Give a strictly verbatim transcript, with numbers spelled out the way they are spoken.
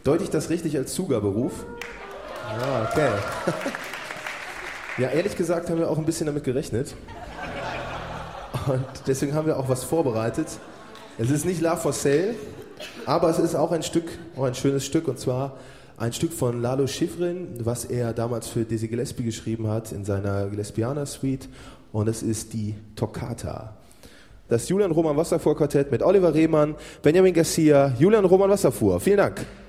Deute ich das richtig als Zugaberuf? Ja, okay. Ja, ehrlich gesagt haben wir auch ein bisschen damit gerechnet. Und deswegen haben wir auch was vorbereitet. Es ist nicht Love for Sale, aber es ist auch ein Stück, auch ein schönes Stück, und zwar ein Stück von Lalo Schifrin, was er damals für Dizzy Gillespie geschrieben hat in seiner Gillespianer Suite, und es ist die Toccata. Das Julian Roman Wasserfuhr Quartett mit Oliver Rehmann, Benjamin Garcia, Julian Roman Wasserfuhr. Vielen Dank.